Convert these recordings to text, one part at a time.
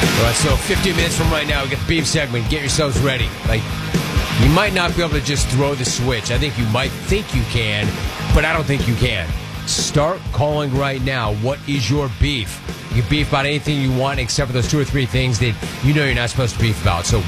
All right, so 15 minutes from right now, we get the beef segment. Get yourselves ready. Like, you might not be able to just throw the switch. I think you might think you can, but I don't think you can. Start calling right now. What is your beef? You can beef about anything you want except for those 2 or 3 things that you know you're not supposed to beef about. So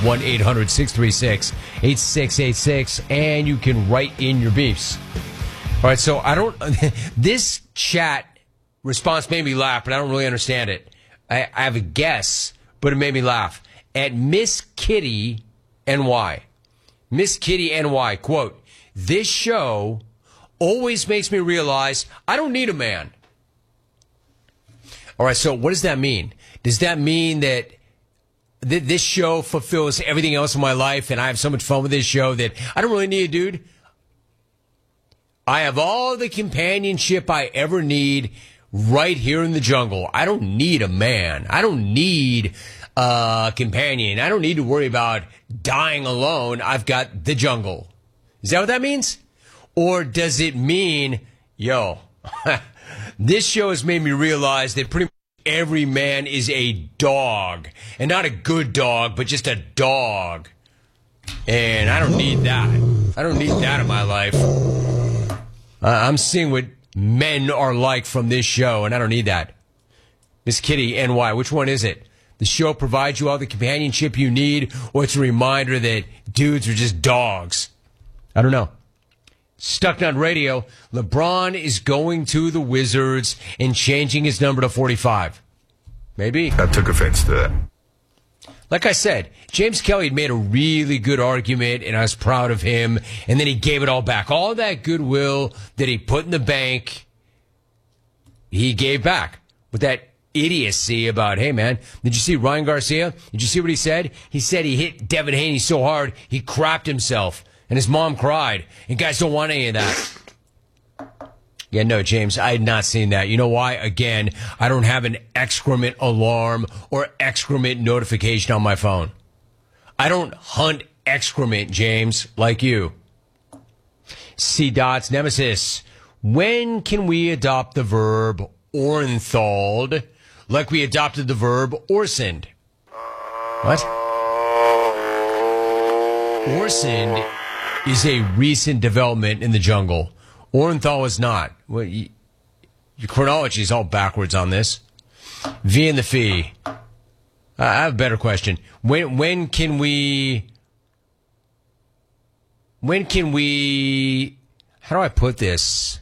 1-800-636-8686, and you can write in your beefs. All right, so this chat response made me laugh, but I don't really understand it. I have a guess, but it made me laugh. At Miss Kitty NY. Miss Kitty NY, quote, "This show always makes me realize I don't need a man." All right, so what does that mean? Does that mean that this show fulfills everything else in my life and I have so much fun with this show that I don't really need a dude? I have all the companionship I ever need right here in the jungle. I don't need a man. I don't need a companion. I don't need to worry about dying alone. I've got the jungle. Is that what that means? Or does it mean, yo, this show has made me realize that pretty much every man is a dog. And not a good dog, but just a dog. And I don't need that. I don't need that in my life. I'm seeing what men are like from this show, and I don't need that. Miss Kitty NY, which one is it? The show provides you all the companionship you need, or it's a reminder that dudes are just dogs? I don't know. Stucknut Radio, LeBron is going to the Wizards and changing his number to 45. Maybe. I took offense to that. Like I said, James Kelly had made a really good argument, and I was proud of him, and then he gave it all back. All that goodwill that he put in the bank, he gave back with that idiocy about, hey, man, did you see Ryan Garcia? Did you see what he said? He said he hit Devin Haney so hard, he crapped himself, and his mom cried, and guys don't want any of that. Yeah, no, James, I had not seen that. You know why? Again, I don't have an excrement alarm or excrement notification on my phone. I don't hunt excrement, James, like you. C. Dots, Nemesis, when can we adopt the verb ornthalled like we adopted the verb orsened? What? Orsened is a recent development in the jungle. Orenthal is not. Well, your chronology is all backwards on this. V and the Fee. I have a better question. When can we... How do I put this?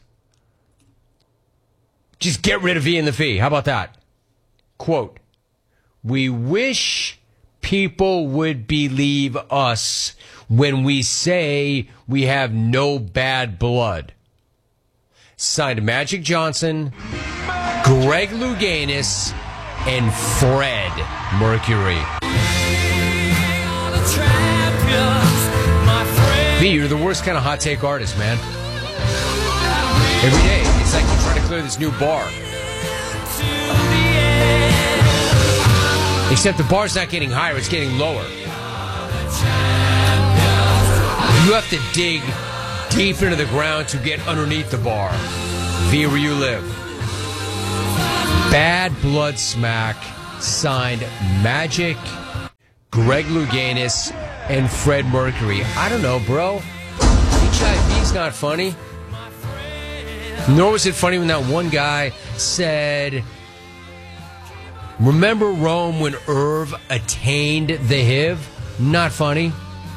Just get rid of V and the Fee. How about that? Quote, "We wish people would believe us when we say we have no bad blood." Signed Magic Johnson, Greg Louganis, and Fred Mercury. V, you're the worst kind of hot take artist, man. Every day, it's like you're trying to clear this new bar. Except the bar's not getting higher, it's getting lower. You have to dig deep into the ground to get underneath the bar. V, where you live. Bad Blood Smack, signed Magic, Greg Louganis, and Fred Mercury. I don't know, bro. HIV's not funny. Nor was it funny when that one guy said, "Remember Rome when Irv attained the HIV?" Not funny.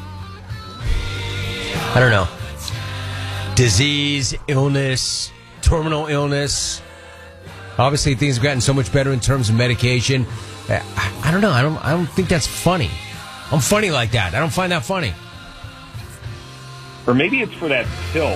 I don't know. Disease, illness, terminal illness. Obviously, things have gotten so much better in terms of medication. I don't know. I don't think that's funny. I'm funny like that. I don't find that funny. Or maybe it's for that pill.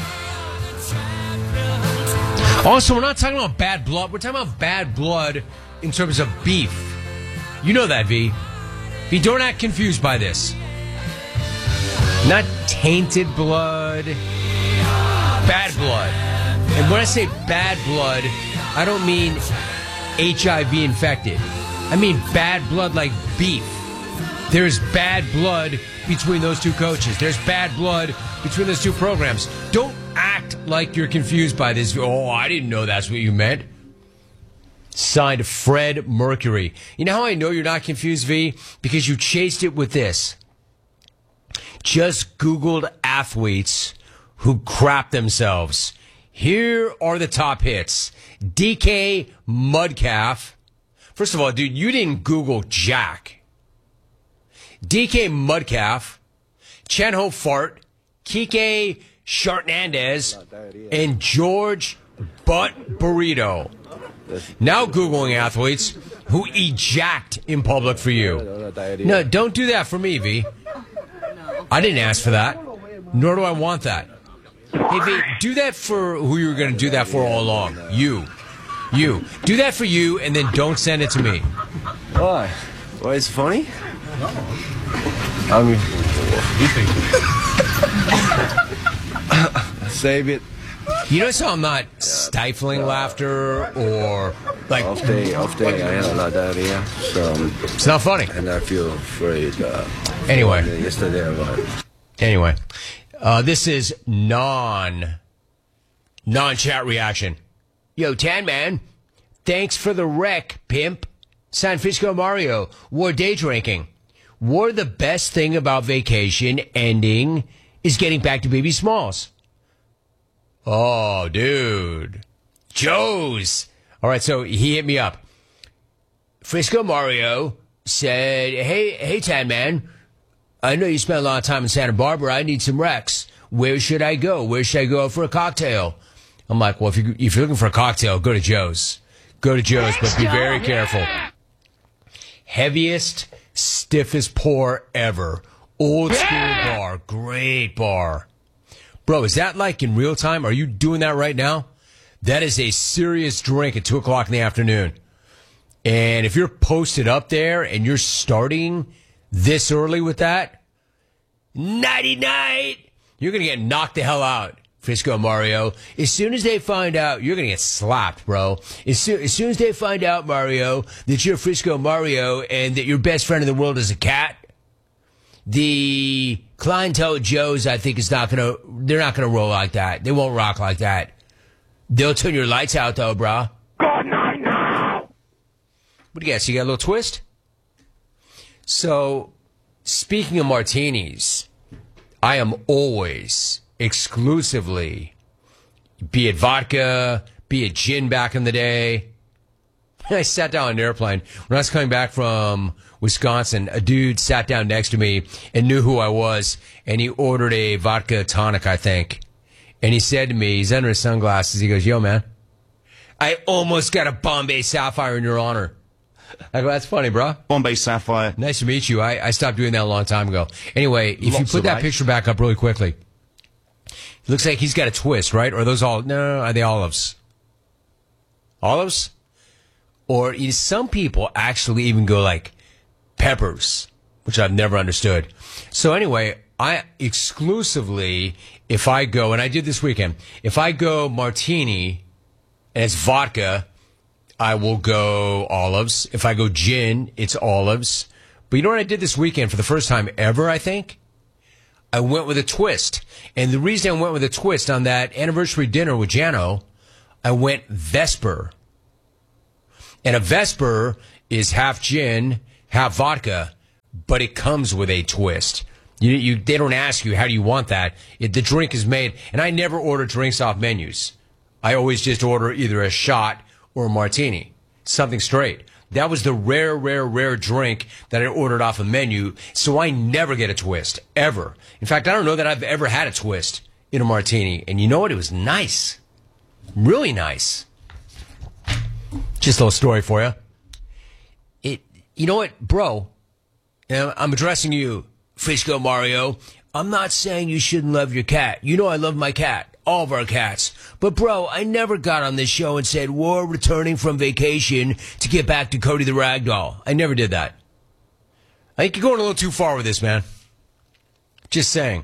Also, we're not talking about bad blood. We're talking about bad blood in terms of beef. You know that, V. V, don't act confused by this. Not tainted blood. Bad blood. And when I say bad blood, I don't mean HIV infected. I mean bad blood like beef. There's bad blood between those two coaches. There's bad blood between those two programs. Don't act like you're confused by this. Oh, I didn't know that's what you meant. Signed Fred Mercury. You know how I know you're not confused, V? Because you chased it with this. Just Googled athletes who crap themselves. Here are the top hits. DK Mudcalf. First of all, dude, you didn't Google Jack. DK Mudcalf, Chenho Fart, Kike Shartnandez, and George Butt Burrito. Now Googling athletes who ejact in public for you. No, don't do that for me, V. I didn't ask for that, nor do I want that. Hey, V, do that for who you were going to do that for all along. You. Do that for you, and then don't send it to me. Why? Why, it's funny? I mean, save it. You know, so I'm not stifling laughter or like. Off day, I had a lot of diarrhea, so it's not funny. And I feel afraid. Anyway. Yesterday, Anyway, this is non-chat reaction. Yo, Tan Man, thanks for the wreck, pimp. San Francisco Mario, war day drinking. War the best thing about vacation ending is getting back to Baby Smalls. Oh, dude. Joe's. All right, so he hit me up. Frisco Mario said, hey, Tan Man, I know you spent a lot of time in Santa Barbara. I need some recs. Where should I go? Where should I go for a cocktail? I'm like, well, if you're looking for a cocktail, go to Joe's. Go to Joe's, but be very careful. Heaviest, stiffest pour ever. Old school bar. Great bar. Bro, is that like in real time? Are you doing that right now? That is a serious drink at 2 o'clock in the afternoon. And if you're posted up there and you're starting this early with that, nighty-night, you're going to get knocked the hell out, Frisco Mario. As soon as they find out, you're going to get slapped, bro. As soon as they find out, Mario, that you're Frisco Mario and that your best friend in the world is a cat, the clientele at Joe's, I think, they're not going to roll like that. They won't rock like that. They'll turn your lights out, though, bro. Good night now. What do you got? So you got a little twist? So, speaking of martinis, I am always exclusively, be it vodka, be it gin back in the day. I sat down on an airplane. When I was coming back from Wisconsin, a dude sat down next to me and knew who I was, and he ordered a vodka tonic, I think. And he said to me, he's under his sunglasses, he goes, yo, man, I almost got a Bombay Sapphire in your honor. I go, that's funny, bro. Bombay Sapphire. Nice to meet you. I stopped doing that a long time ago. Anyway, if you put that picture back up really quickly, it looks like he's got a twist, right? Or are those all, no, are they olives? Olives? Or some people actually even go like peppers, which I've never understood. So anyway, I exclusively, if I go, and I did this weekend, if I go martini and it's vodka, I will go olives. If I go gin, it's olives. But you know what I did this weekend for the first time ever, I think? I went with a twist. And the reason I went with a twist on that anniversary dinner with Jano, I went Vesper. And a Vesper is half gin, half vodka, but it comes with a twist. They don't ask you, how do you want that? The drink is made, and I never order drinks off menus. I always just order either a shot or a martini, something straight. That was the rare drink that I ordered off a menu, so I never get a twist, ever. In fact, I don't know that I've ever had a twist in a martini. And you know what? It was nice. Really nice. Just a little story for you. You know what, bro? I'm addressing you, Frisco Mario. I'm not saying you shouldn't love your cat. You know I love my cat. All of our cats. But, bro, I never got on this show and said, we're returning from vacation to get back to Cody the Ragdoll. I never did that. I think you're going a little too far with this, man. Just saying.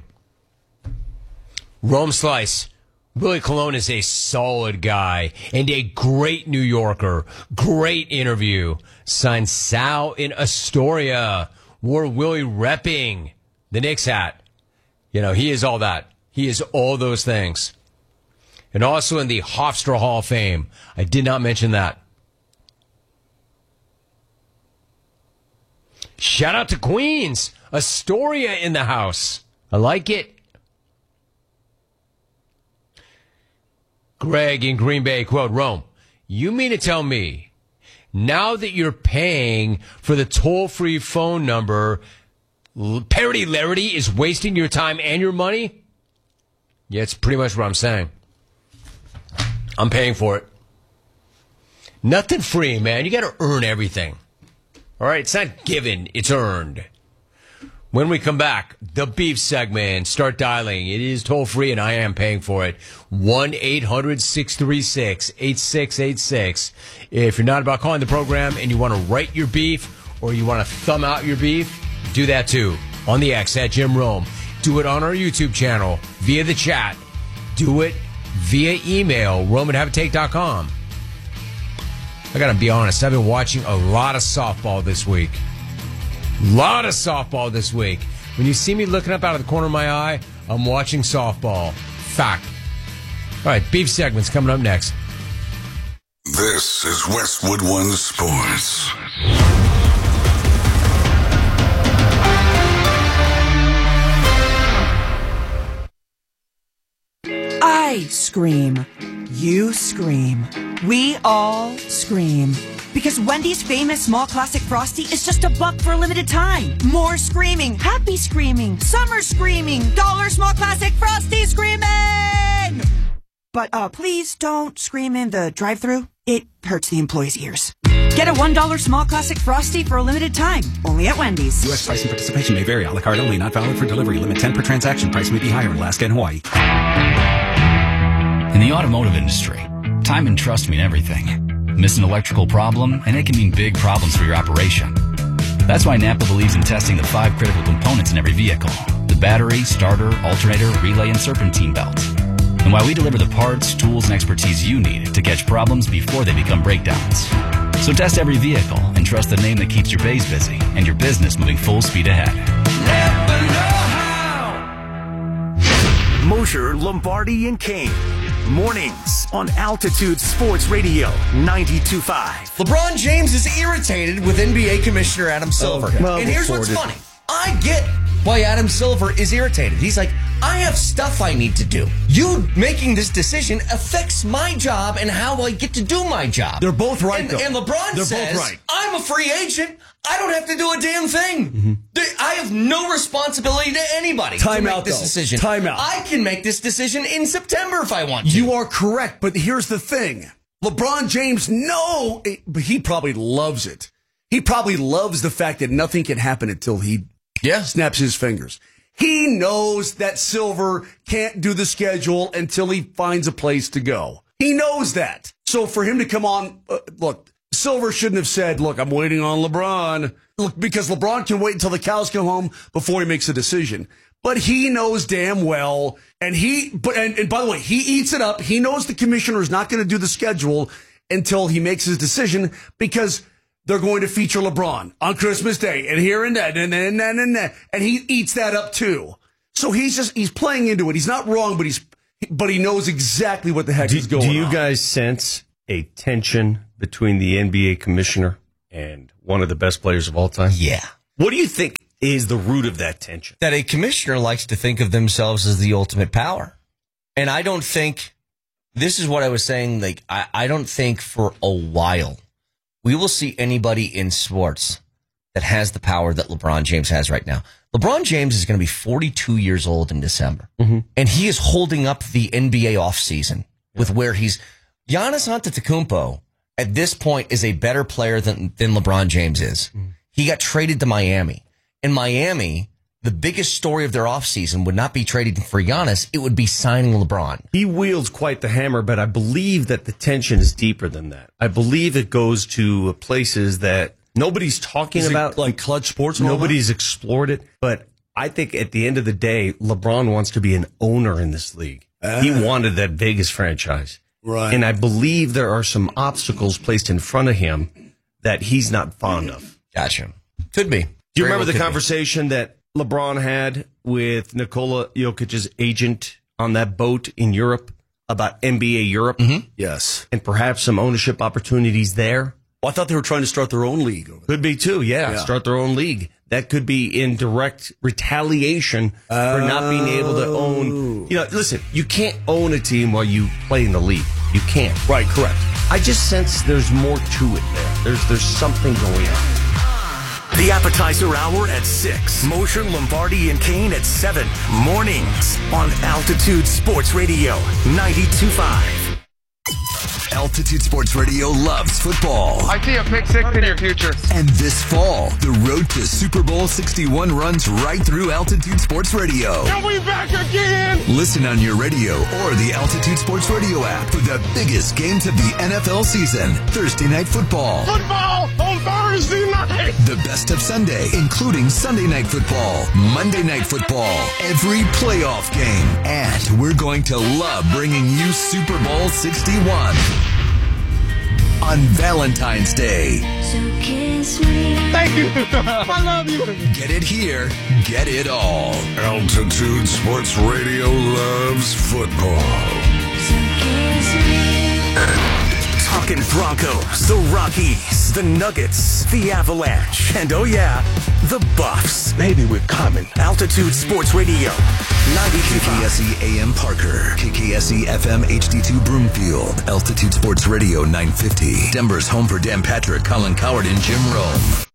Rome Slice. Willie Colon is a solid guy and a great New Yorker. Great interview. Signed Sal in Astoria. Wore Willie repping the Knicks hat. You know, he is all that. He is all those things. And also in the Hofstra Hall of Fame. I did not mention that. Shout out to Queens. Astoria in the house. I like it. Greg in Green Bay, quote, Rome, you mean to tell me now that you're paying for the toll-free phone number, Parody Larity is wasting your time and your money? Yeah, it's pretty much what I'm saying. I'm paying for it. Nothing free, man. You got to earn everything. All right, it's not given, it's earned. When we come back, the beef segment, start dialing. It is toll-free, and I am paying for it. 1-800-636-8686. If you're not about calling the program and you want to write your beef or you want to thumb out your beef, do that too. On the X, at Jim Rome. Do it on our YouTube channel, via the chat. Do it via email, rome@haveatake.com. I got to be honest, I've been watching a lot of softball this week. Lot of softball this week. When you see me looking up out of the corner of my eye, I'm watching softball. Fact. All right, beef segment's coming up next. This is Westwood One Sports. I scream. You scream. We all scream. Because Wendy's famous small classic Frosty is just $1 for a limited time. More screaming, happy screaming, summer screaming, dollar small classic Frosty screaming! But please don't scream in the drive-thru. It hurts the employees' ears. Get a $1 small classic Frosty for a limited time. Only at Wendy's. U.S. price and participation may vary. A la carte only. Not valid for delivery. Limit 10 per transaction. Price may be higher in Alaska and Hawaii. In the automotive industry, time and trust mean everything. Miss an electrical problem, and it can mean big problems for your operation. That's why Napa believes in testing the 5 critical components in every vehicle: the battery, starter, alternator, relay, and serpentine belt. And why we deliver the parts, tools, and expertise you need to catch problems before they become breakdowns. So test every vehicle and trust the name that keeps your bays busy and your business moving full speed ahead. Never know how. Mosher, Lombardi, and Kane. Mornings on Altitude Sports Radio 92.5. LeBron James is irritated with NBA Commissioner Adam Silver. Okay. Well, and here's what's funny. I get why Adam Silver is irritated. He's like, I have stuff I need to do. You making this decision affects my job and how I get to do my job. They're both right, though. And LeBron says, both right. I'm a free agent. I don't have to do a damn thing. Mm-hmm. I have no responsibility to anybody to make this decision. Time out. I can make this decision in September if I want to. You are correct, but here's the thing. LeBron James, but he probably loves it. He probably loves the fact that nothing can happen until he snaps his fingers. He knows that Silver can't do the schedule until he finds a place to go. He knows that. So for him to come on, look, Silver shouldn't have said, look, I'm waiting on LeBron. Look, because LeBron can wait until the cows come home before he makes a decision. But he knows damn well, and by the way, he eats it up. He knows the commissioner is not going to do the schedule until he makes his decision, because they're going to feature LeBron on Christmas Day and here and that and that. And he eats that up too. So he's playing into it. He's not wrong, but he knows exactly what the heck is going on. Do you guys sense a tension between the NBA commissioner and one of the best players of all time? Yeah. What do you think is the root of that tension? That a commissioner likes to think of themselves as the ultimate power. And I don't think, this is what I was saying, like, I don't think for a while we will see anybody in sports that has the power that LeBron James has right now. LeBron James is going to be 42 years old in December. Mm-hmm. And he is holding up the NBA offseason with where he's... Giannis Antetokounmpo, at this point, is a better player than LeBron James is. Mm-hmm. He got traded to Miami. In Miami, the biggest story of their offseason would not be trading for Giannis. It would be signing LeBron. He wields quite the hammer, but I believe that the tension is deeper than that. I believe it goes to places that nobody's talking about. Like Clutch Sports? Nobody's explored it. But I think at the end of the day, LeBron wants to be an owner in this league. He wanted that Vegas franchise. Right. And I believe there are some obstacles placed in front of him that he's not fond of. Gotcha. Could be. Do you remember the conversation that LeBron had with Nikola Jokic's agent on that boat in Europe about NBA Europe? Mm-hmm. Yes. And perhaps some ownership opportunities there? Well, I thought they were trying to start their own league. Could be too, yeah. Start their own league. that could be in direct retaliation for not being able to own. Listen, you can't own a team while you play in the league. You can't. Right, correct. I just sense there's more to it there. There's something going on. The appetizer hour at 6. Mosher, Lombardi, and Kane at 7. Mornings on Altitude Sports Radio 92.5. Altitude Sports Radio loves football. I see a pick six in your future. And this fall, the road to Super Bowl 61 runs right through Altitude Sports Radio. And we back again! Listen on your radio or the Altitude Sports Radio app for the biggest games of the NFL season. Thursday Night Football. Football on Thursday night! The best of Sunday, including Sunday Night Football, Monday Night Football, every playoff game. And we're going to love bringing you Super Bowl 61. On Valentine's Day. So kiss me. Thank you. I love you. Get it here. Get it all. Altitude Sports Radio loves football. So kiss me. Talking Broncos, the Rockies, the Nuggets, the Avalanche, and oh yeah, the Buffs. Maybe we're coming. Altitude Sports Radio 92.5. KKSE AM Parker, KKSE FM HD2 Broomfield, Altitude Sports Radio 950. Denver's home for Dan Patrick, Colin Coward, and Jim Rome.